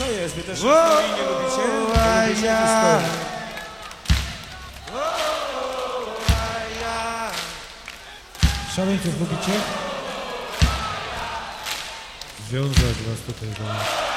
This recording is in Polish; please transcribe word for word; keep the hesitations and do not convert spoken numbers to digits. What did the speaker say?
Co jest? Wy też historii nie lubicie? Nie lubicie historii? Szaleńców lubicie? Związek was tutaj.